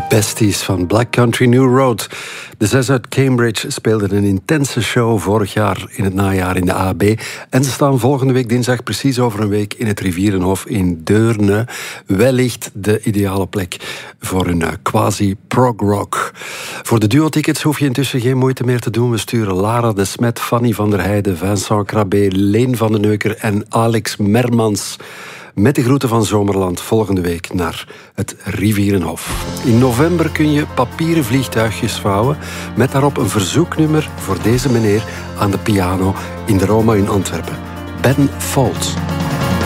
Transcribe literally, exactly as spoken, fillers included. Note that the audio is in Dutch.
Besties van Black Country New Road. De zes uit Cambridge speelden een intense show vorig jaar in het najaar in de A B. En ze staan volgende week dinsdag precies over een week in het Rivierenhof in Deurne. Wellicht de ideale plek voor een quasi-prog-rock. Voor de duo-tickets hoef je intussen geen moeite meer te doen. We sturen Lara de Smet, Fanny van der Heijden, Vincent Crabé, Leen van den Neuker en Alex Mermans met de groeten van Zomerland volgende week naar het Rivierenhof. In november kun je papieren vliegtuigjes vouwen met daarop een verzoeknummer voor deze meneer aan de piano in de Roma in Antwerpen. Ben Foltz.